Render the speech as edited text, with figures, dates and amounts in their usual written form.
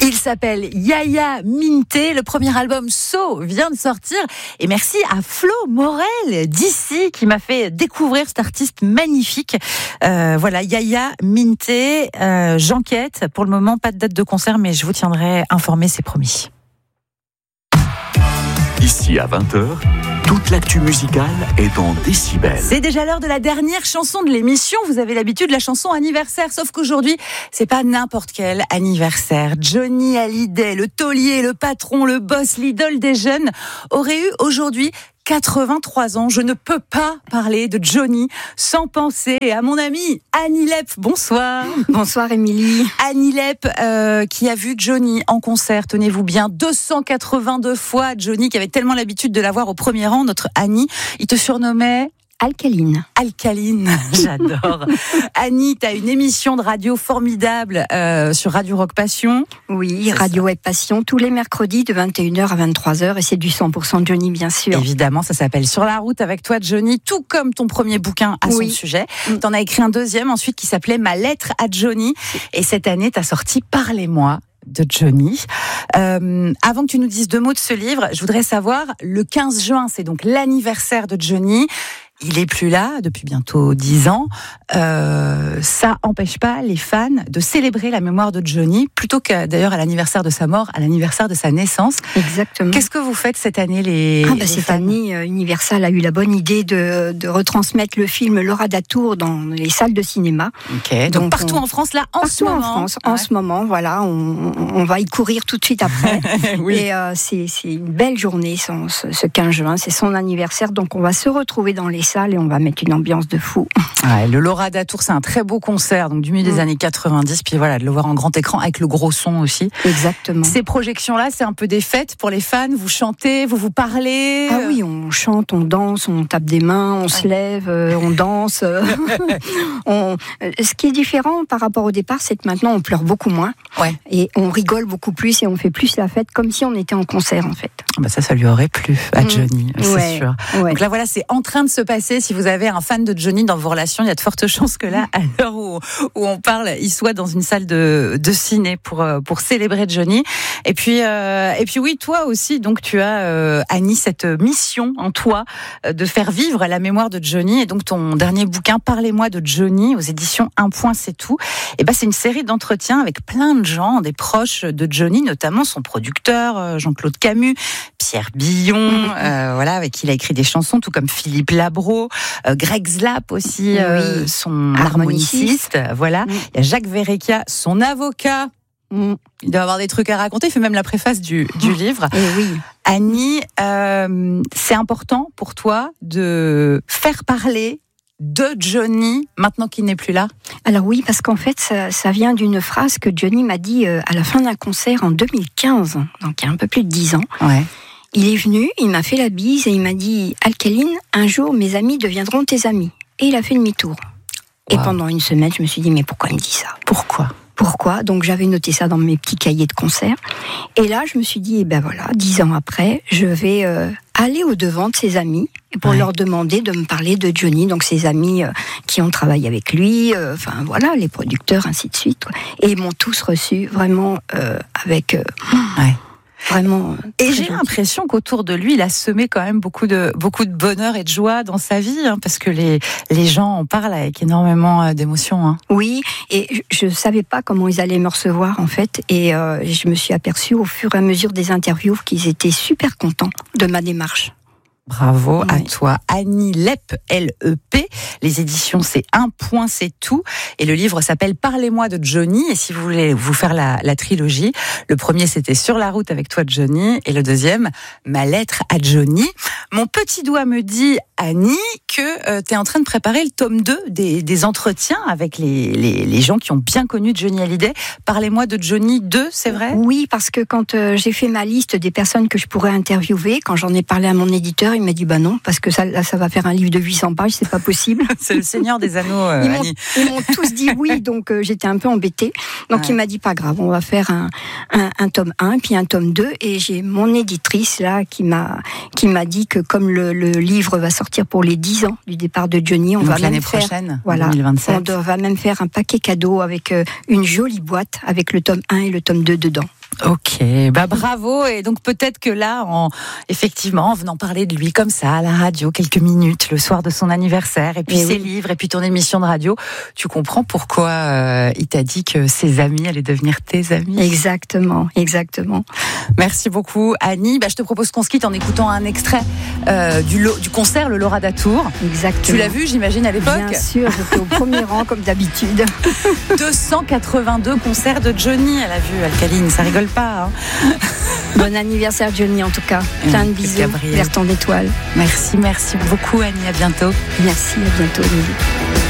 Il s'appelle Yaya Minté. Le premier album So vient de sortir. Et merci à Flo Morel d'ici qui m'a fait découvrir cet artiste magnifique. Voilà, Yaya Minté. J'enquête. Pour le moment, pas de date de concert, mais je vous tiendrai informé, c'est promis. Ici à 20h, toute l'actu musicale est en décibels. C'est déjà l'heure de la dernière chanson de l'émission. Vous avez l'habitude de la chanson anniversaire, sauf qu'aujourd'hui, c'est pas n'importe quel anniversaire. Johnny Hallyday, le taulier, le patron, le boss, l'idole des jeunes, aurait eu aujourd'hui 83 ans. Je ne peux pas parler de Johnny sans penser à mon amie Annie Lepp. Bonsoir. Bonsoir Émilie. Annie Lepp qui a vu Johnny en concert, tenez-vous bien, 282 fois. Johnny qui avait tellement l'habitude de la voir au premier rang, notre Annie. Il te surnommait Alcaline. Alcaline, j'adore. Annie, tu as une émission de radio formidable sur Radio Rock Passion. Oui, Radio Web Passion, tous les mercredis de 21h à 23h, et c'est du 100% Johnny, bien sûr. Évidemment, ça s'appelle Sur la route avec toi, Johnny, tout comme ton premier bouquin à son sujet. Tu en as écrit un deuxième ensuite qui s'appelait Ma lettre à Johnny. Et cette année, tu as sorti Parlez-moi de Johnny. Avant que tu nous dises deux mots de ce livre, je voudrais savoir, le 15 juin, c'est donc l'anniversaire de Johnny. Il est plus là depuis bientôt 10 ans. Ça empêche pas les fans de célébrer la mémoire de Johnny, plutôt que d'ailleurs à l'anniversaire de sa mort, à l'anniversaire de sa naissance. Exactement. Qu'est-ce que vous faites cette année, les cette fans? année, Universal a eu la bonne idée de retransmettre le film Laura Datour dans les salles de cinéma. Ok. Donc partout en France, là, en ce moment. Partout en France, en ce moment, voilà, on va y courir tout de suite après. Oui. Et c'est une belle journée, ce 15 juin, c'est son anniversaire, donc on va se retrouver dans les salles et on va mettre une ambiance de fou. Ouais, le Laura Datour, c'est un très beau concert, donc du milieu des années 90, puis voilà, de le voir en grand écran avec le gros son aussi. Exactement. Ces projections-là, c'est un peu des fêtes pour les fans. Vous chantez, vous parlez. Ah oui, on chante, on danse, on tape des mains, on se lève, on danse. Ce qui est différent par rapport au départ, c'est que maintenant on pleure beaucoup moins. Ouais. Et on rigole beaucoup plus et on fait plus la fête comme si on était en concert en fait. Bah ça lui aurait plu à Johnny, c'est sûr. Ouais. Donc là voilà, c'est en train de se passer. Si vous avez un fan de Johnny dans vos relations, il y a de fortes chances que là, à l'heure où on parle, il soit dans une salle de ciné pour célébrer Johnny. Et puis oui, toi aussi, donc tu as Annie cette mission en toi de faire vivre la mémoire de Johnny. Et donc ton dernier bouquin, Parlez-moi de Johnny, aux éditions Un Point C'est Tout. Et ben c'est une série d'entretiens avec plein de gens, des proches de Johnny, notamment son producteur Jean-Claude Camus, Pierre Billon, voilà, avec qui il a écrit des chansons, tout comme Philippe Labro, Greg Zlap aussi, son harmoniciste, voilà. Il y a Jacques Verrecchia, son avocat. Il doit avoir des trucs à raconter, il fait même la préface du livre. Et oui. Annie, c'est important pour toi de faire parler de Johnny maintenant qu'il n'est plus là? Alors oui, parce qu'en fait, ça vient d'une phrase que Johnny m'a dit à la fin d'un concert en 2015, donc il y a un peu plus de 10 ans. Ouais. Il est venu, il m'a fait la bise et il m'a dit « Alcaline, un jour mes amis deviendront tes amis ». Et il a fait demi-tour. Wow. Et pendant une semaine, je me suis dit « Mais pourquoi il me dit ça ? Pourquoi ? Donc j'avais noté ça dans mes petits cahiers de concert. Et là, je me suis dit, 10 ans après, je vais aller au-devant de ses amis pour leur demander de me parler de Johnny, donc ses amis qui ont travaillé avec lui, les producteurs, ainsi de suite. Et ils m'ont tous reçu vraiment avec... Vraiment. Et j'ai l'impression qu'autour de lui, il a semé quand même beaucoup de bonheur et de joie dans sa vie, parce que les gens en parlent avec énormément d'émotion. Oui, et je savais pas comment ils allaient me recevoir en fait, et je me suis aperçue au fur et à mesure des interviews qu'ils étaient super contents de ma démarche. Bravo à toi, Annie Lepp, L-E-P. Les éditions, c'est Un Point C'est Tout. Et le livre s'appelle Parlez-moi de Johnny. Et si vous voulez vous faire la trilogie, le premier, c'était Sur la route avec toi, Johnny. Et le deuxième, Ma lettre à Johnny. Mon petit doigt me dit, Annie, que tu es en train de préparer le tome 2 des entretiens avec les gens qui ont bien connu Johnny Hallyday. Parlez-moi de Johnny 2, c'est vrai ? Oui, parce que quand j'ai fait ma liste des personnes que je pourrais interviewer, quand j'en ai parlé à mon éditeur, il m'a dit non, parce que ça va faire un livre de 800 pages, c'est pas possible. C'est le Seigneur des Anneaux, Annie. Ils m'ont tous dit oui, donc j'étais un peu embêtée. Donc il m'a dit pas grave, on va faire un tome 1, puis un tome 2, et j'ai mon éditrice là qui m'a dit que comme le livre va sortir pour les 10 ans du départ de Johnny, donc va l'année prochaine, 2027. On va même faire un paquet cadeau avec une jolie boîte avec le tome 1 et le tome 2 dedans. Ok, bravo. Et donc peut-être que là, effectivement, en venant parler de lui comme ça à la radio quelques minutes le soir de son anniversaire, et puis ses livres, et puis ton émission de radio, tu comprends pourquoi il t'a dit que ses amis allaient devenir tes amis. Exactement. Merci beaucoup, Annie. Je te propose qu'on se quitte en écoutant un extrait du concert Le Laura d'Atour. Exactement. Tu l'as vu, j'imagine, à l'époque ? Bien sûr, j'étais au premier rang comme d'habitude. 282 concerts de Johnny, elle a vu, Alcaline, ça rigole pas. Bon anniversaire Johnny en tout cas. Plein de bisous vers ton étoile. Merci beaucoup Annie, à bientôt. Merci, à bientôt Émilie.